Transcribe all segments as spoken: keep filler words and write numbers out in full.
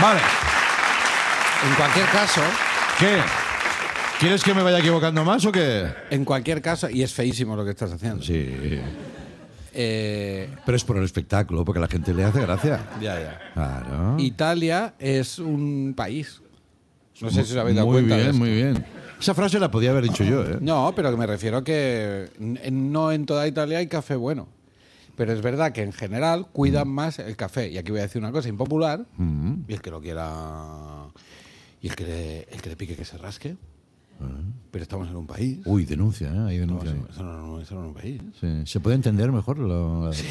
Vale. En cualquier caso... ¿Qué? ¿Quieres que me vaya equivocando más o qué? En cualquier caso, y es feísimo lo que estás haciendo. Sí. Eh, Pero es por el espectáculo, porque a la gente le hace gracia. ya, ya. Claro. Italia es un país. No sé si os habéis dado Muy cuenta de bien, esto. muy bien. Esa frase la podía haber dicho yo, ¿eh? No, pero que me refiero que n- no en toda Italia hay café bueno. Pero es verdad que en general cuidan más el café. Y aquí voy a decir una cosa impopular. Mm. Y el que lo quiera... Y el que le, el que le pique que se rasque. Pero estamos en un país. Uy, denuncia, ¿eh? Hay No, denuncia. eso, ahí. eso no, no, eso no es un país. Sí. ¿Se puede entender mejor lo- la,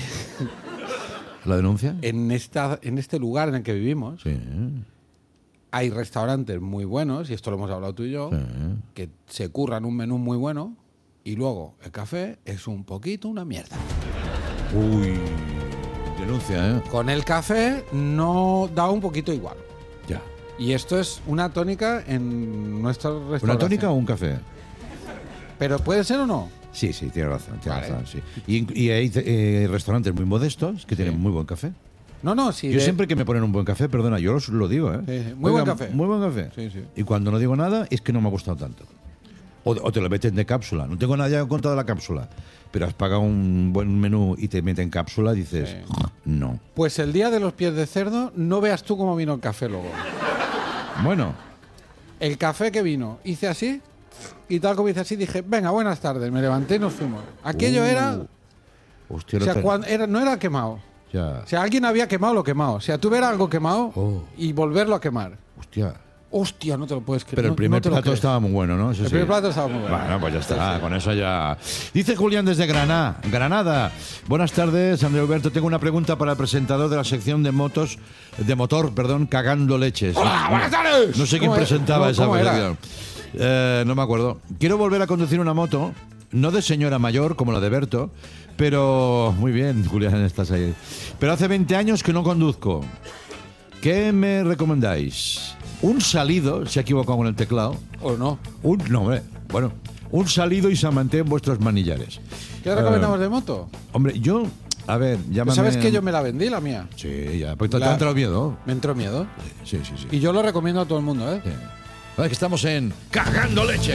la denuncia? En, esta, en este lugar en el que vivimos Sí. hay restaurantes muy buenos, y esto lo hemos hablado tú y yo, Sí. que se curran un menú muy bueno y luego el café es un poquito una mierda. Uy, denuncia, ¿eh? Con el café no da un poquito igual. Ya. Y esto es una tónica en nuestro restaurante. ¿Una tónica o un café? ¿Pero puede ser o no? Sí, sí, tiene razón, tiene Vale. razón, sí. Y, y hay eh, restaurantes muy modestos que tienen muy buen café. No, no, sí. Yo de- siempre que me ponen un buen café, perdona, yo os lo digo, ¿eh? Sí, sí. Muy buen café. Muy buen café. Sí, sí. Y cuando no digo nada, es que no me ha gustado tanto. O, o te lo meten de cápsula. No tengo nada ya en contra de la cápsula. Pero has pagado un buen menú y te meten cápsula, dices, Sí. no. Pues el día de los pies de cerdo, no veas tú cómo vino el café luego. Bueno, El café que vino, hice así, y tal como hice así, dije, venga, buenas tardes, me levanté y nos fuimos. Aquello Uh, era... hostia, O no sea, te- cuando era, no era quemado. ya. O sea, alguien había quemado lo quemado. O sea, tú ver algo quemado Oh. y volverlo a quemar. Hostia. Hostia, no te lo puedes creer. Pero el no- primer no te lo plato crees. estaba muy bueno, ¿no? Eso El sí. primer plato estaba muy bueno. Bueno, pues ya está, con eso ya. Dice Julián desde Granada, Granada. Buenas tardes, André Alberto. Tengo una pregunta para el presentador de la sección de motos, de motor, perdón, cagando leches. Hola, buenas tardes. No sé quién ¿Cómo era? presentaba ¿Cómo- esa cómo era? presentación. Eh, no me acuerdo. Quiero volver a conducir una moto, no de señora mayor como la de Berto, pero muy bien, Julián, estás ahí. Pero hace veinte años que no conduzco. ¿Qué me recomendáis? Un salido, se ha equivocado con el teclado. ¿O no? Un, no, hombre, bueno, un salido y se mantiene en vuestros manillares. ¿Qué recomendamos Eh, de moto? Hombre, yo, a ver, llámame... ¿Sabes que yo me la vendí, la mía? Sí, ya, porque te La- ha entrado miedo. Me entró miedo. Sí, sí, sí. Y yo lo recomiendo a todo el mundo, ¿eh? Sí. Ahora que estamos en Cagando Leche.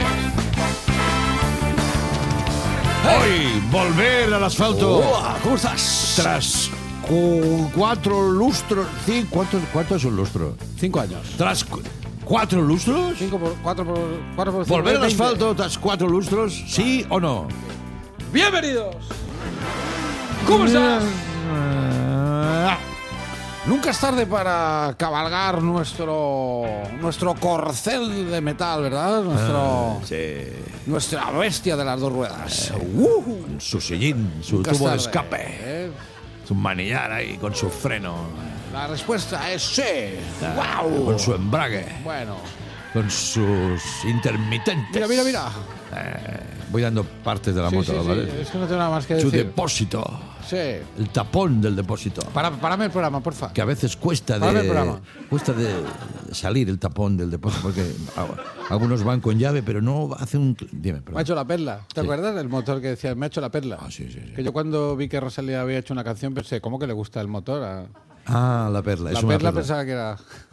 Hoy, volver al asfalto. ¿Cómo estás? Tras cu- cuatro lustros... Cinco, ¿cuánto, ¿Cuánto es un lustro? Cinco años. Tras cu- cuatro lustros... Cinco por cuatro por cuatro por cinco. ¿Volver al veinte. asfalto tras cuatro lustros? ¿Sí o no? ¡Bienvenidos! ¿Cómo estás? Ah, Nunca es tarde para cabalgar nuestro nuestro corcel de metal, ¿verdad? Nuestro, sí. nuestra bestia de las dos ruedas. Uh, Con su sillín, su nunca es tubo de tarde, escape, ¿eh? su manillar ahí con su freno, La respuesta es sí. ah, ¡Wow! con su embrague, Bueno, con sus intermitentes. mira, mira, mira. Eh, voy dando partes de la Sí, moto, sí, sí, ¿vale? es que no tengo nada más que Su decir. depósito, Sí. el tapón del depósito. Para, párame el programa, porfa. Que a veces cuesta Párame el de programa. cuesta de salir el tapón del depósito porque a- algunos van con llave pero no hacen un cl- dime, Me ha perdón. hecho la perla. ¿Te Sí. acuerdas del motor que decía, me ha hecho la perla? Ah, sí, sí, sí. Que yo cuando vi que Rosalía había hecho una canción pensé, ¿cómo que le gusta el motor? A... Ah, la perla, La es una perla perla. pensaba que era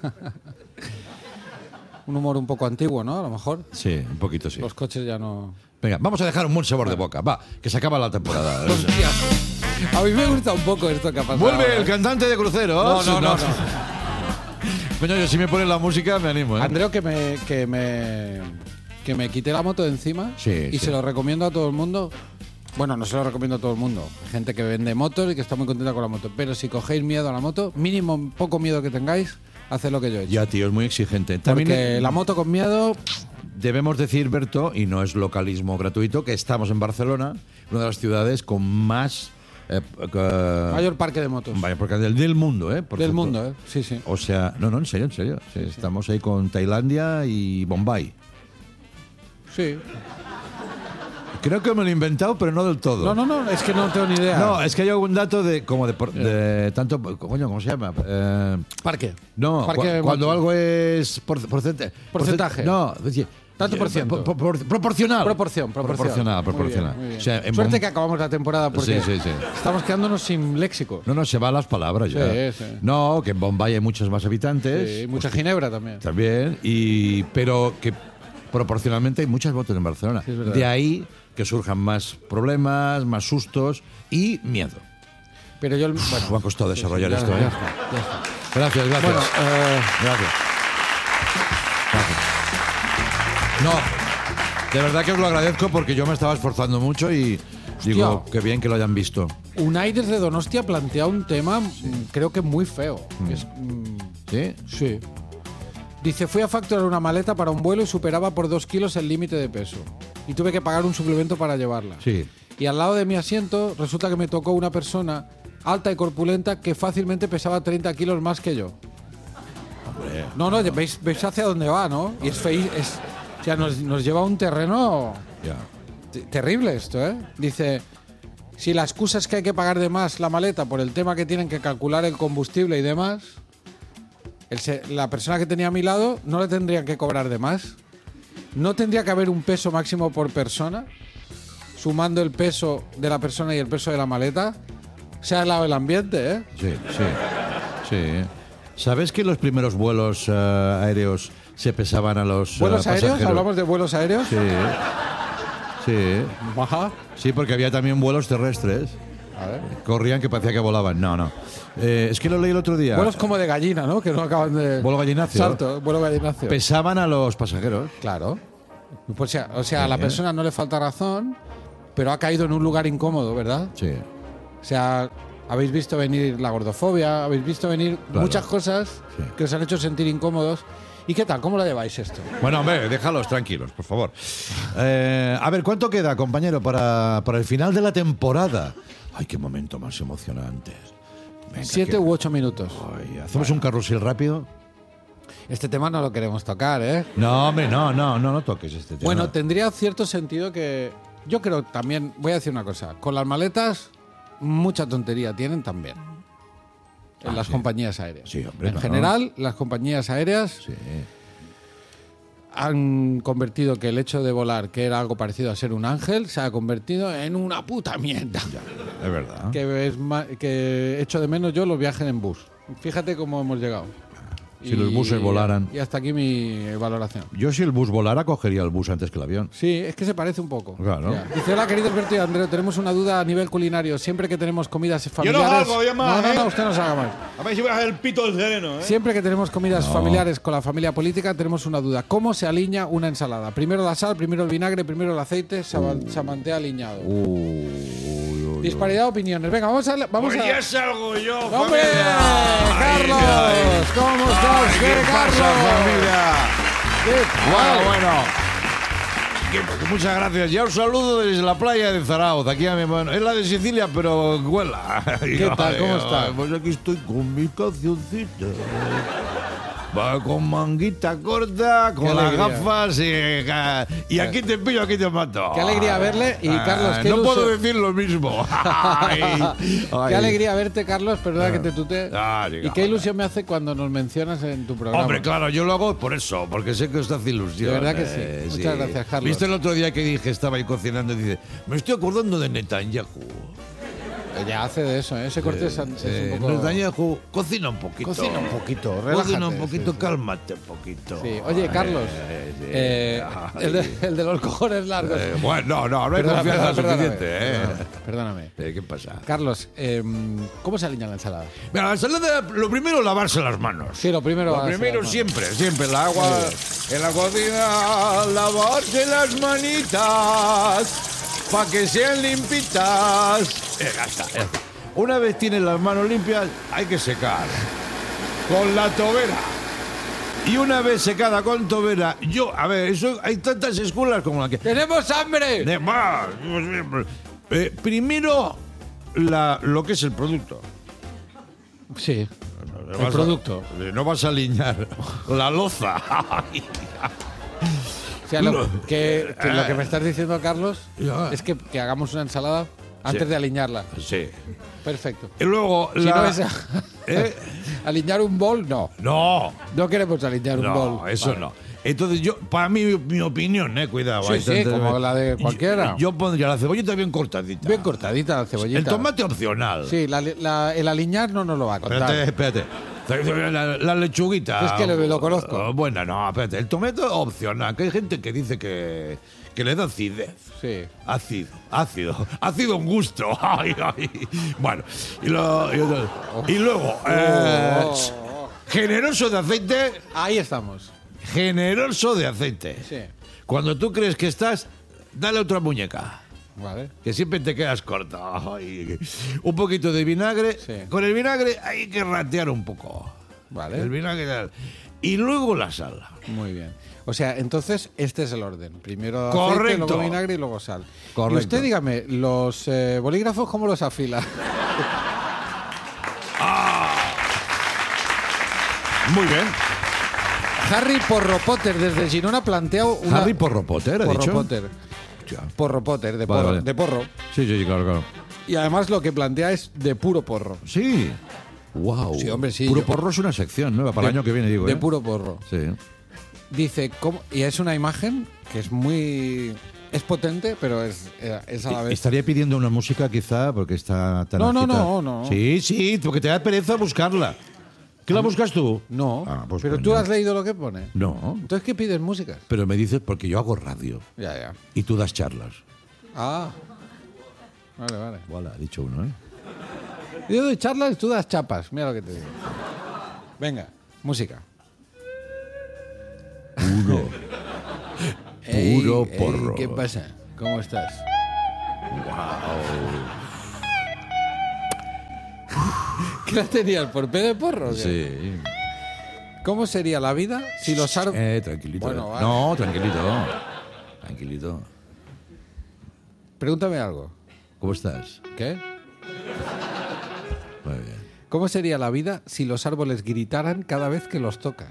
un humor un poco antiguo, ¿no? A lo mejor Sí, un poquito sí. los coches ya no... Venga, vamos a dejar un buen sabor de boca. Va, que se acaba la temporada. Hostia, a mí me gusta un poco esto que ha pasado. Vuelve ahora, el ¿eh? cantante de crucero. No, no, no, no. Coño, yo si me ponen la música me animo, ¿eh? Andreu, que me, que me que me quité la moto de encima Sí, y sí. se lo recomiendo a todo el mundo. Bueno, no se lo recomiendo a todo el mundo. Hay gente que vende motos y que está muy contenta con la moto. Pero si cogéis miedo a la moto, mínimo un poco miedo que tengáis, haced lo que yo he hecho. Ya, tío, es muy exigente. También Porque eh, la moto con miedo... debemos decir, Berto, y no es localismo gratuito, que estamos en Barcelona, una de las ciudades con más... eh, que- Mayor parque de motos. Vaya, porque del, del mundo, ¿eh? Por Del cierto. mundo, ¿eh? Sí, sí. O sea, no, no, en serio, en serio. Sí, estamos ahí con Tailandia y Bombay. Sí. Creo que me lo he inventado, pero no del todo. No, no, no, es que no tengo ni idea. No, es que hay algún dato de como de, por- de tanto, coño, ¿cómo se llama? Eh, Parque. no, Parque cua- de cuando motos. algo es por, porcenta- Porcentaje. porcent- no, es decir, Tanto por ciento. Por- por- proporcional. Proporción, proporción. Proporcional, Muy proporcional. bien, muy bien. O sea, en Suerte bom- que acabamos la temporada porque Sí, sí, sí. estamos quedándonos sin léxico. No, no, se van las palabras ya. Sí, sí. No, que en Bombay hay muchos más habitantes. Sí, mucha ginebra también. También, y, pero que proporcionalmente hay muchas motos en Barcelona. Sí, es verdad. De ahí que surjan más problemas, más sustos y miedo. Pero yo, bueno, Me ha costado desarrollar ya, esto, ya ¿eh? está, ya está. Gracias, gracias. Bueno, eh, Gracias. Gracias. No, de verdad que os lo agradezco porque yo me estaba esforzando mucho y digo, qué bien que lo hayan visto. Unai desde Donostia plantea un tema, mm, creo que muy feo. que es, mm, ¿Sí? sí. Dice, fui a facturar una maleta para un vuelo y superaba por dos kilos el límite de peso. Y tuve que pagar un suplemento para llevarla. Sí. Y al lado de mi asiento resulta que me tocó una persona alta y corpulenta que fácilmente pesaba treinta kilos más que yo. Hombre. No, no, veis, veis hacia dónde va, ¿no? Y es fei- es, o sea, nos, nos lleva a un terreno Ya. te- terrible esto, ¿eh? Dice, si la excusa es que hay que pagar de más la maleta por el tema que tienen que calcular el combustible y demás, el se- la persona que tenía a mi lado no le tendrían que cobrar de más. No tendría que haber un peso máximo por persona, sumando el peso de la persona y el peso de la maleta. Se ha helado el ambiente, ¿eh? Sí, sí. Sí. ¿Sabes que los primeros vuelos eh, aéreos se pesaban a los eh, ¿Vuelos aéreos? pasajeros? ¿Hablamos de vuelos aéreos? Sí. Sí. Ajá. Sí, porque había también vuelos terrestres. A ver. Corrían que parecía que volaban. No, no. Eh, es que lo leí el otro día. Vuelos como de gallina, ¿no? Que no acaban de... Vuelo gallinacio. Salto, vuelo gallinacio. Pesaban a los pasajeros. Claro. Pues, o sea, o sea a la Sí. persona no le falta razón, pero ha caído en un lugar incómodo, ¿verdad? Sí. O sea, habéis visto venir la gordofobia, habéis visto venir Claro. muchas cosas Sí. que os han hecho sentir incómodos. ¿Y qué tal? ¿Cómo lo lleváis esto? Bueno, hombre, déjalos tranquilos, por favor. Eh, a ver, ¿cuánto queda, compañero, para, para el final de la temporada? Ay, qué momento más emocionante. Venga, Siete que- u ocho minutos. Ay, ¿hacemos un carrusel rápido? Este tema no lo queremos tocar, ¿eh? No, hombre, no, no, no, no toques este tema. Bueno, tendría cierto sentido que... Yo creo también, voy a decir una cosa, con las maletas mucha tontería tienen también. En Ah, las sí. compañías aéreas. Sí, hombre, en claro. general, las compañías aéreas Sí. han convertido que el hecho de volar, que era algo parecido a ser un ángel, se ha convertido en una puta mierda. Es verdad. Que, es ma- que echo de menos yo los viajes en bus. Fíjate cómo hemos llegado. Si los buses volaran. Y hasta aquí mi valoración. Yo si el bus volara, cogería el bus antes que el avión. Sí, es que se parece un poco. Claro. Ya. Dice, hola, querido Alberto y Andreu, tenemos una duda a nivel culinario. Siempre que tenemos comidas Yo familiares... no salgo, ya más, no, no, ¿eh? no, usted no salga más. A ver si voy a hacer el pito del sereno, ¿eh? Siempre que tenemos comidas familiares con la familia política, tenemos una duda. ¿Cómo se alinea una ensalada? Primero la sal, primero el vinagre, primero el aceite, se, Uh. se mantea alineado. Uy, uy, uy. Disparidad de opiniones. Venga, vamos a... Vamos Pues a... ya salgo yo, ¡Hombre! familia. ¡Carlos! Ay, ay. ¿Cómo estás? Ay, ¿qué Carlos? pasa, familia? ¿Qué Bueno, tal? bueno. Que- muchas gracias. Ya os saludo desde la playa de Zarauz. Aquí a mi mano. Es la de Sicilia, pero huela. ¿Qué tal? ¿Cómo estás? Pues aquí estoy con mi cancioncita. Va con manguita corta, con Qué las alegría. gafas y, y aquí te pillo, aquí te mato. Qué alegría verle y, Carlos, qué no ilusión. puedo decir lo mismo. Ay, Qué ay. alegría verte, Carlos. Perdona que te tute. Ah, diga, y qué ilusión me hace cuando nos mencionas en tu programa. Hombre, claro, yo lo hago por eso, porque sé que os hace ilusión. De verdad que eh, sí. Muchas gracias, Carlos. ¿Viste el otro día que dije, estaba ahí cocinando y dice, me estoy acordando de Netanyahu? Ya hace de eso, ¿eh? Ese corte es, es Eh, un poco... Netanyahu, cocina un poquito. Cocina un poquito, Cocina relájate, un poquito, sí, sí. cálmate un poquito. Sí. Oye, Carlos, Eh, sí. eh, Ay. el, de, el de los cojones largos. Eh, bueno, no, no, no hay Perdona, confianza perdona, suficiente. perdóname, ¿eh? Perdóname. Eh, ¿Qué pasa? Carlos, eh, ¿cómo se alinea la ensalada? Mira, la ensalada, lo primero, lavarse las manos. Sí, lo primero... Lo hacer primero las manos. siempre, siempre el agua en la cocina, lavarse las manitas para que sean limpitas. Eh, ya está, ya está. Una vez tienes las manos limpias, hay que secar con la tobera. Y una vez secada con tobera, yo, a ver, eso hay tantas escuelas como la que. ¡Tenemos hambre! De más, como siempre. Eh, primero, la, lo que es el producto. Sí, Le el vas a- producto. no vas a alinear la loza. O sea, lo que, que lo que me estás diciendo, Carlos, Ya. es que, que hagamos una ensalada antes Sí. de alinearla. Sí. Perfecto. Y luego Si la... no es ¿Eh? alinear un bol, no. No, No queremos alinear un no, bol. eso Vale. no. Entonces yo, para mí, mi opinión, eh, cuidado. Sí, ahí sí, está- como la de cualquiera. Yo, yo pondría la cebollita bien cortadita. Bien cortadita la cebollita. El tomate opcional. Sí, la, la- el aliñar no nos lo va a contar. Espérate, espérate. La, la lechuguita. Es que lo- lo conozco. Oh, bueno, no, espérate. El tomate opcional. Que hay gente que dice que, que le da acidez. Sí. Ácido, ácido, ácido un gusto. Ay, ay. Bueno, y, lo- y, lo- y luego, eh, Oh. generoso de aceite, Ahí estamos. generoso de aceite. Sí. Cuando tú crees que estás, dale otra muñeca. Vale. Que siempre te quedas corto. Ay, un poquito de vinagre. Sí. Con el vinagre hay que ratear un poco. Vale. El vinagre. Y luego la sal. Muy bien. O sea, entonces este es el orden. Primero Correcto. aceite, luego vinagre y luego sal. Correcto. Y usted dígame, los eh, bolígrafos, ¿cómo los afila? Muy bien. Harry Porro Potter desde Girona ha planteado una... Harry Porro Potter, ha Porro dicho. Potter. Ya. Porro Potter, de Vale, porro, vale. de porro. Sí, sí, sí, claro, claro. Y además lo que plantea es de puro porro. Sí. Wow. Sí, hombre, sí, Puro yo- porro es una sección nueva para De- el año que viene, digo. De ¿eh? puro porro. Sí. Dice, ¿cómo? Y es una imagen que es muy... Es potente, pero es, es a la vez... Estaría pidiendo una música quizá porque está tan No, no, agitada. no, no. Sí, sí, porque te da pereza buscarla. ¿Qué la buscas tú? No, Ah, pues pero coño. tú has leído lo que pone. No, Entonces, ¿qué pides música? pero me dices porque yo hago radio Ya, ya. y tú das charlas. Ah. Vale, vale. Voilà, ha dicho uno, ¿eh? Yo doy charlas y tú das chapas. Mira lo que te digo. Venga, música. Puro. Ey, Puro ey, porro. ¿Qué pasa? ¿Cómo estás? ¿Qué la tenías? ¿Por P de porro? o qué? Sí. ¿Cómo sería la vida si los árboles... Eh, tranquilito. Bueno, eh. vale. No, tranquilito. Tranquilito. Pregúntame algo. ¿Cómo estás? ¿Qué? Muy bien. ¿Cómo sería la vida si los árboles gritaran cada vez que los tocas?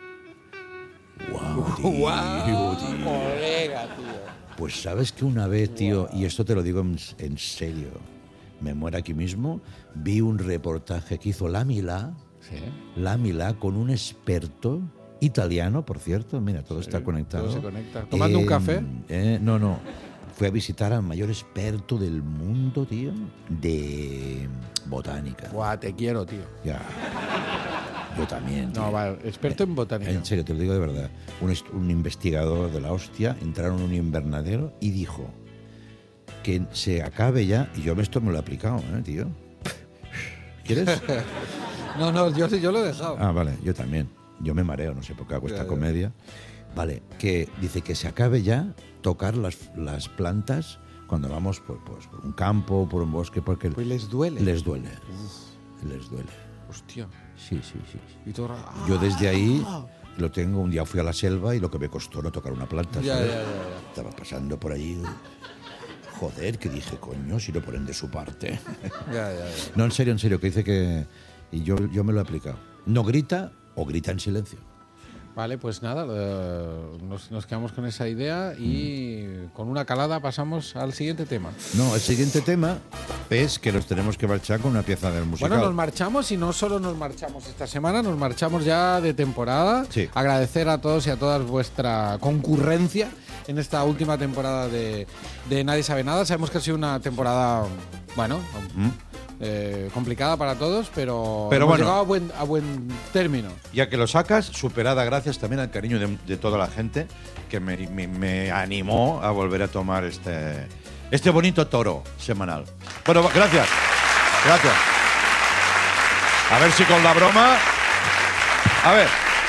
Wow, tío, tío. Colega, tío. Pues sabes que una vez, tío, y esto te lo digo en, en serio, me muero aquí mismo, vi un reportaje que hizo La Milá, Sí. La Milá con un experto italiano, por cierto, mira, todo está conectado. todo se conecta. ¿Tomando un café? eh, no, no. Fue a visitar al mayor experto del mundo, tío, de botánica. Buah, te quiero, tío. Ya. Yo también. No, tío. vale, experto en botánica. En serio, te lo digo de verdad. Un, est- un investigador de la hostia entraron en un invernadero y dijo que se acabe ya. Y yo esto me lo he aplicado, ¿eh, tío? ¿Quieres? No, no, yo, yo lo he dejado. Ah, vale, yo también. Yo me mareo, no sé por qué hago Ya, esta ya. comedia. Vale, que dice que se acabe ya tocar las, las plantas cuando vamos por, pues, por un campo, por un bosque, porque Pues les duele. les duele. Les duele. Hostia. Sí, sí, sí. sí. Y tú... ah, Yo desde ahí lo tengo. Un día fui a la selva y lo que me costó no tocar una planta. Ya, ¿sabes? ya, ya, ya. Estaba pasando por ahí. Joder, que dije, coño, si lo ponen de su parte. Ya, ya, ya. No, en serio, en serio, que dice que. Y yo, yo me lo he aplicado. No grita o grita en silencio. Vale, pues nada, eh, nos, nos quedamos con esa idea y con una calada pasamos al siguiente tema. No, el siguiente tema es que nos tenemos que marchar con una pieza del musical. Bueno, nos marchamos y no solo nos marchamos esta semana, nos marchamos ya de temporada. Sí. Agradecer a todos y a todas vuestra concurrencia en esta última temporada de, de Nadie Sabe Nada. Sabemos que ha sido una temporada, bueno, eh, complicada para todos, pero, Pero hemos bueno. llegado a buen, a buen término. Ya que lo sacas, superada gracias también al cariño de, de toda la gente que me, me- me animó a volver a tomar este, este bonito toro semanal. Bueno, gracias. Gracias. A ver si con la broma. A ver.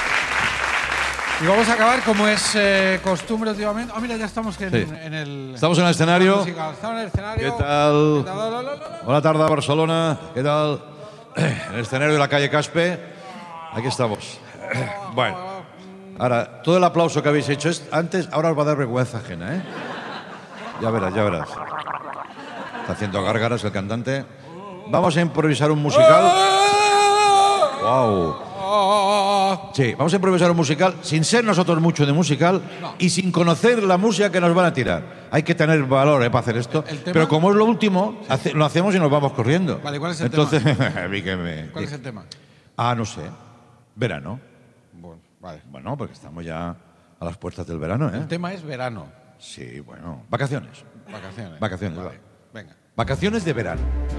Y vamos a acabar como es eh, costumbre últimamente. Ah, mira, ya estamos en, Sí. en el... Estamos en el escenario. Música. Estamos en el escenario. ¿Qué tal? ¿Qué tal? La, la, la, la. Hola, tarde Barcelona. ¿Qué tal? En el escenario de la calle Caspe. Aquí estamos. Bueno. Ahora, todo el aplauso que habéis hecho es antes, ahora os va a dar vergüenza ajena, ¿eh? Ya verás, ya verás. Está haciendo gárgaras el cantante. Vamos a improvisar un musical. ¡Wow! Sí, vamos a improvisar un musical sin ser nosotros mucho de musical y sin conocer la música que nos van a tirar. Hay que tener valor, ¿eh, para hacer esto. ¿El tema? Pero como es lo último, hace- lo hacemos y nos vamos corriendo. Vale, ¿cuál es el Entonces, a mí que me- ¿Cuál es el tema? Ah, no sé. Verano. Bueno, vale. Bueno, porque estamos ya a las puertas del verano, ¿eh? El tema es verano. Sí, bueno. Vacaciones. Vacaciones. Vacaciones, Vale. va. Venga. Vacaciones de verano.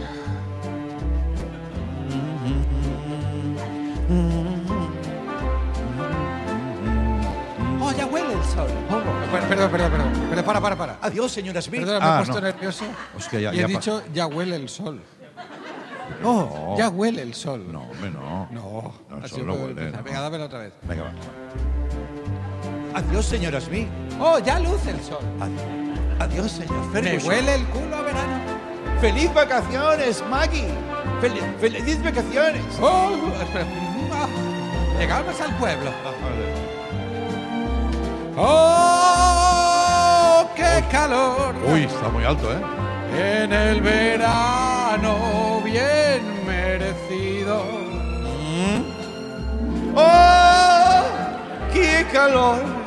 ¡Oh, ya huele el sol! Perdón, perdón, perdón, perdón. Pero para, para, para. Adiós, señora Smith. Perdona, me he Ah, puesto no. nervioso. Hostia, ya- y he ya pa- dicho, ya huele el sol. No. Ya huele el sol. No, hombre, no. No. No, el Así sol no puedo huele, empezar. no. Venga, dámelo otra vez. Venga, va. Adiós, señora Smith. ¡Oh, ya luce el sol! Adiós, Adiós señor Me Ferguson. huele el culo a verano. ¡Feliz vacaciones, Maggie! ¡Feliz, feliz vacaciones! ¡Oh! Ah, llegamos al pueblo. ¡Oh, qué calor! Uy, está muy alto, ¿eh? En el verano bien merecido. ¡Oh! ¡Qué calor!